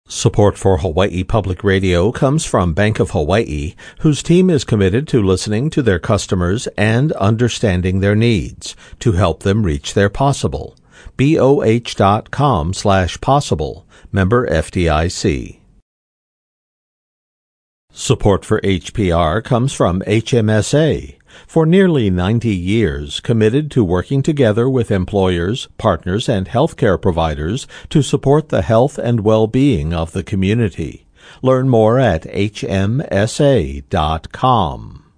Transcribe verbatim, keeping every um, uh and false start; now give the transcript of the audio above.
Support for Hawaii Public Radio comes from Bank of Hawaii, whose team is committed to listening to their customers and understanding their needs to help them reach their possible. B O H dot com slash possible. Member F D I C. Support for H P R comes from H M S A. For nearly ninety years, committed to working together with employers, partners, and healthcare providers to support the health and well-being of the community. Learn more at H M S A dot com.